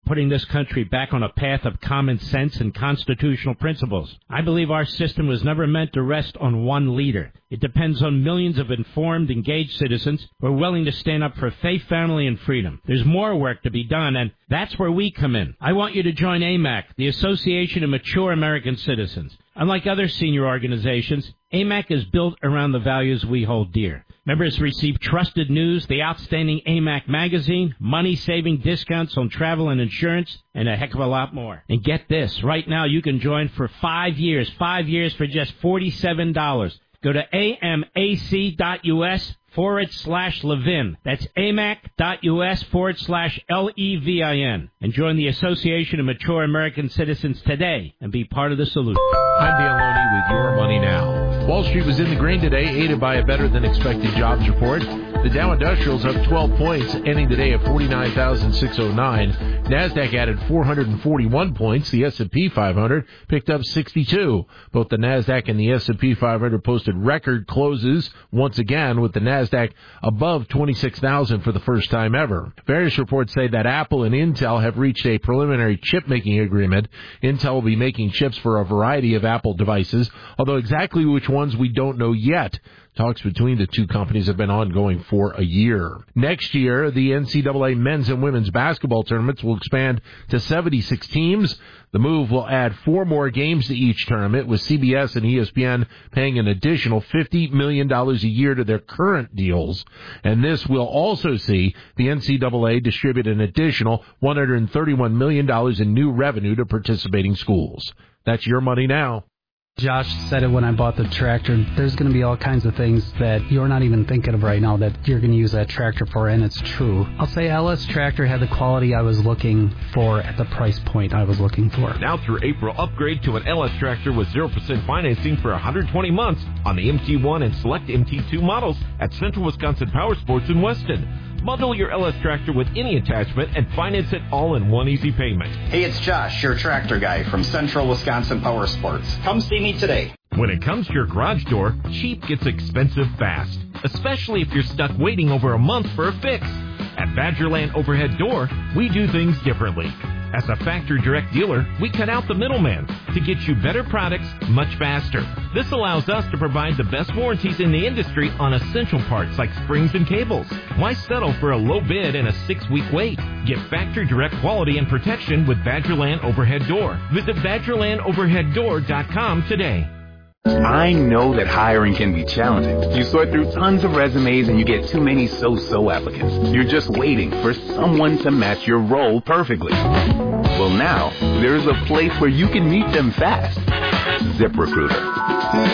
putting this country back on a path of common sense and constitutional principles. I believe our system was never meant to rest on one leader. It depends on millions of informed, engaged citizens who are willing to stand up for faith, family, and freedom. There's more work to be done, and that's where we come in. I want you to join AMAC, the Association of Mature American Citizens. Unlike other senior organizations, AMAC is built around the values we hold dear. Members receive trusted news, the outstanding AMAC magazine, money-saving discounts on travel and insurance, and a heck of a lot more. And get this, right now you can join for 5 years for just $47. Go to amac.us/Levin. That's amac.us/LEVIN. And join the Association of Mature American Citizens today and be part of the solution. I'm Dale Loney with Your Money Now. Wall Street was in the green today, aided by a better-than-expected jobs report. The Dow Industrial's up 12 points, ending today at 49,609. NASDAQ added 441 points. The S&P 500 picked up 62. Both the NASDAQ and the S&P 500 posted record closes once again, with the NASDAQ above 26,000 for the first time ever. Various reports say that Apple and Intel have reached a preliminary chip-making agreement. Intel will be making chips for a variety of Apple devices, although exactly which ones we don't know yet. Talks between the two companies have been ongoing for a year. Next year, the NCAA men's and women's basketball tournaments will expand to 76 teams. The move will add 4 more games to each tournament, with CBS and ESPN paying an additional $50 million a year to their current deals. And this will also see the NCAA distribute an additional $131 million in new revenue to participating schools. That's Your Money Now. Josh said it when I bought the tractor. There's going to be all kinds of things that you're not even thinking of right now that you're going to use that tractor for, and it's true. I'll say LS Tractor had the quality I was looking for at the price point I was looking for. Now through April, upgrade to an LS Tractor with 0% financing for 120 months on the MT1 and select MT2 models at Central Wisconsin Power Sports in Weston. Bundle your LS Tractor with any attachment and finance it all in one easy payment. Hey, it's Josh, your tractor guy from Central Wisconsin Power Sports. Come see me today. When it comes to your garage door, cheap gets expensive fast, especially if you're stuck waiting over a month for a fix. At Badgerland Overhead Door, we do things differently. As a factory direct dealer, we cut out the middleman to get you better products much faster. This allows us to provide the best warranties in the industry on essential parts like springs and cables. Why settle for a low bid and a 6-week wait? Get factory direct quality and protection with Badgerland Overhead Door. Visit BadgerlandOverheadDoor.com today. I know that hiring can be challenging. You sort through tons of resumes and you get too many so-so applicants. You're just waiting for someone to match your role perfectly. Well, now, there's a place where you can meet them fast. ZipRecruiter.